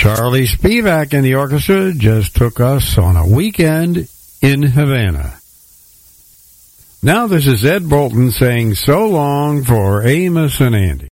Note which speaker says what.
Speaker 1: Charlie Spivak and the orchestra just took us on a weekend in Havana. Now this is Ed Bolton saying so long for Amos and Andy.